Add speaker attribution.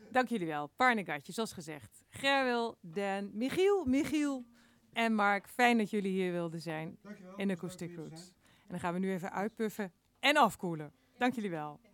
Speaker 1: Dank jullie wel. Parnegatje, zoals gezegd. Gerwil, Dan, Michiel en Mark. Fijn dat jullie hier wilden zijn.
Speaker 2: Dankjewel.
Speaker 1: In Acoustic Roots. En dan gaan we nu even uitpuffen en afkoelen. Dank jullie wel.